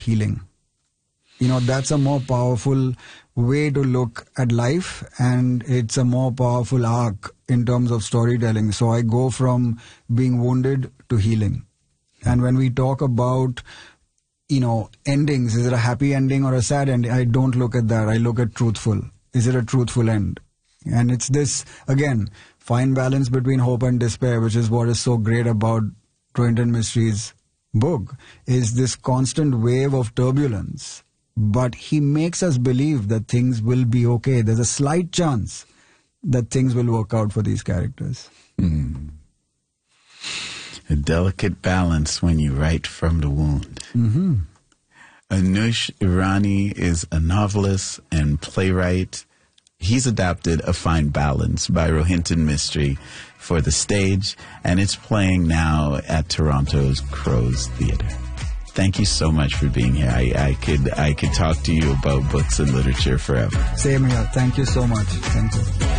healing. That's a more powerful way to look at life, and it's a more powerful arc in terms of storytelling. So I go from being wounded to healing. And when we talk about, endings, is it a happy ending or a sad ending? I don't look at that. I look at truthful. Is it a truthful end? And it's this, again, fine balance between hope and despair, which is what is so great about Rohinton Mistri's book, is this constant wave of turbulence. But he makes us believe that things will be okay. There's a slight chance that things will work out for these characters. A delicate balance when you write from the wound. Mm-hmm. Anush Irani is a novelist and playwright. He's adapted A Fine Balance by Rohinton Mistry for the stage, and it's playing now at Toronto's Crows Theatre. Thank you so much for being here. I could talk to you about books and literature forever. Same here. Thank you so much. Thank you.